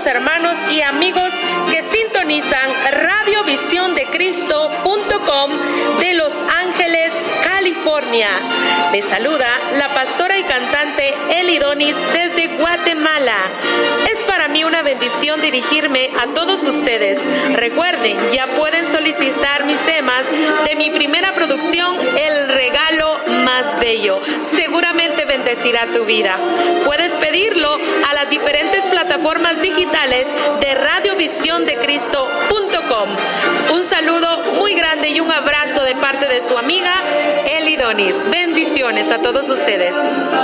hermanos y amigos que sintonizan radiovisiondecristo.com de Los Ángeles, California. Les saluda la pastora y cantante Eli Donis desde Guatemala. Es para mí una bendición dirigirme a todos ustedes. Recuerden, ya pueden solicitar mis temas de mi primera producción, El Regalo Más Bello. Seguramente bendecirá tu vida. Puedes pedirlo a las diferentes plataformas digitales de radiovisiondecristo.com. Un saludo muy grande y un abrazo de parte de su amiga Eli Donis. Bendiciones a todos ustedes.